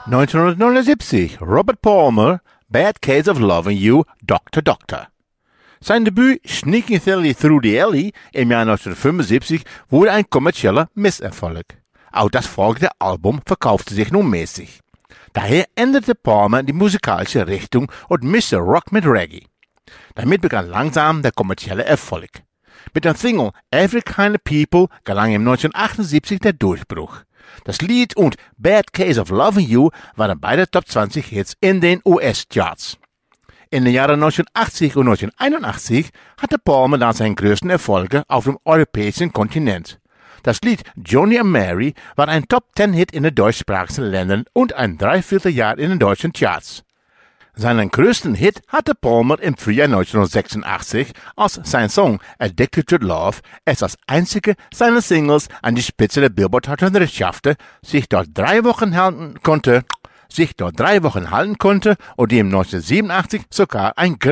1979, Robert Palmer, Bad Case of Loving You, Dr. Doctor. Sein Debüt Sneaking Through the Alley im Jahr 1975 wurde ein kommerzieller Misserfolg. Auch das folgende Album verkaufte sich nur mäßig. Daher änderte Palmer die musikalische Richtung und mischte Rock mit Reggae. Damit begann langsam der kommerzielle Erfolg. Mit dem Single Every Kind of People gelang ihm 1978 der Durchbruch. Das Lied und Bad Case of Loving You waren beide Top 20 Hits in den US-Charts. In den Jahren 1980 und 1981 hatte Palmer dann seine größten Erfolge auf dem europäischen Kontinent. Das Lied Johnny and Mary war ein Top-10-Hit in den deutschsprachigen Ländern und ein Dreivierteljahr in den deutschen Charts. Seinen größten Hit hatte Palmer im Frühjahr 1986, als sein Song Addicted to Love es als einzige seiner Singles an die Spitze der Billboard Hot 100 schaffte, sich dort 3 Wochen halten konnte und ihm 1987 sogar ein